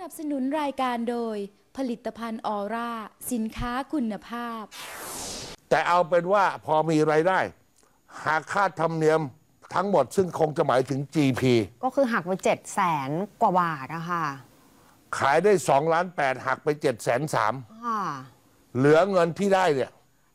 นับสนุนรายการโดยผลิตภัณฑ์ออร่าสินค้าคุณภาพแต่เอาเป็นว่าพอมีรายได้หากค่าธรรมเนียมทั้งหมดซึ่งคงจะหมายถึง GP ก็คือหักไป700,000 กว่าบาทอะค่ะขายได้2.8 ล้านหักไป730,000 ค่ะเหลือเงินที่ได้เนี่ย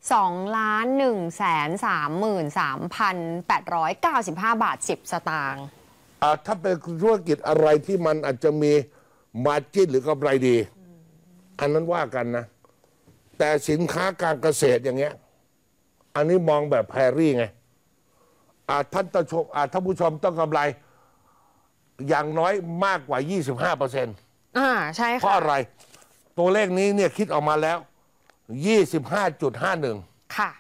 2,133,895 บาท 10 สตางค์ถ้าเป็นธุรกิจอะไรที่มันอาจจะมีมาร์จิ้นหรือกำไรดีอันนั้นว่ากันนะแต่สินค้าการเกษตรอย่างเงี้ยอันนี้มองแบบแพรรี่ไงท่านผู้ชมต้องกำไรอย่างน้อยมากกว่า 25% ใช่ค่ะเพราะอะไรตัวเลขนี้เนี่ยคิดออกมาแล้ว 25.51 ค่ะ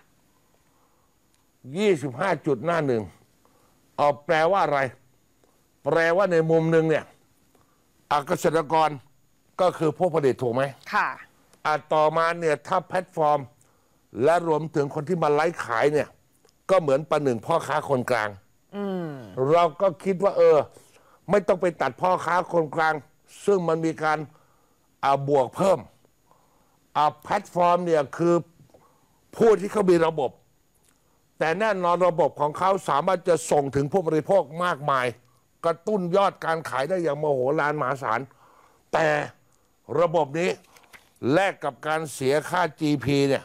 25.51แปลว่าอะไรแปลว่าในมุมหนึ่งเนี่ยเกษตรกรก็คือผู้ผลิตถูกไหมค่ะต่อมาเนี่ยถ้าแพลตฟอร์มและรวมถึงคนที่มาไลฟ์ขายเนี่ยก็เหมือนประหนึ่งพ่อค้าคนกลางเราก็คิดว่าไม่ต้องไปตัดพ่อค้าคนกลางซึ่งมันมีการบวกเพิ่มแพลตฟอร์มเนี่ยคือผู้ที่เขามีระบบแต่แน่นอนระบบของเขาสามารถจะส่งถึงผู้บริโภคมากมายกระตุ้นยอดการขายได้อย่างมโหฬารมหาศาลแต่ระบบนี้แลกกับการเสียค่า GP เนี่ย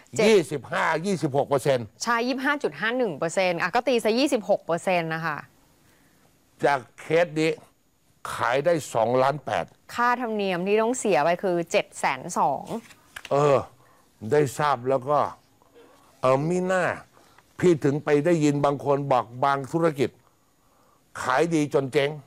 26% ใช่ 25.51%ก็ตีซะ 26% นะคะจากเคสนี้ขายได้2.8 ล้านค่าธรรมเนียมที่ต้องเสียไปคือ 720,000 ได้ทราบแล้วก็มิน่าพี่ถึงไปได้ยินบางคนบอกบางธุรกิจขายดีจนเจ๊ง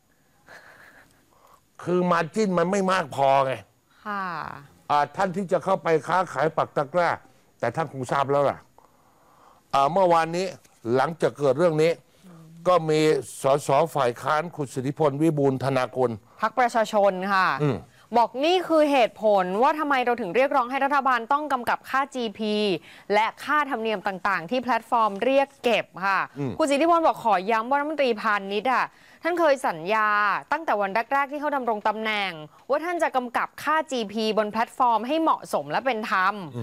คือมาร์จิ้นมันไม่มากพอไงค่ะท่านที่จะเข้าไปค้าขายปักตะกร้าแต่ท่านคงทราบแล้วล่ะเมื่อวานนี้หลังจากเกิดเรื่องนี้ก็มีสสฝ่ายค้านคุณสิทธิพลวิบูลย์ธนากุลพรรคประชาชนค่ะบอกนี่คือเหตุผลว่าทำไมเราถึงเรียกร้องให้รัฐบาลต้องกำกับค่า GP และค่าธรรมเนียมต่างๆที่แพลตฟอร์มเรียกเก็บค่ะคุณสิทธิพลบอกขอย้ำว่ารัฐมนตรีพาณิชย์ท่านเคยสัญญาตั้งแต่วันแรกๆที่เขาดำรงตำแหน่งว่าท่านจะกำกับค่า GP บนแพลตฟอร์มให้เหมาะสมและเป็นธรรม